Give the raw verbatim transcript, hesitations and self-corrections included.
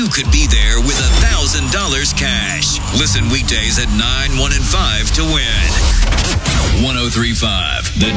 you could be there with one thousand dollars cash. Listen weekdays at nine, one, and five to win. one oh three point five The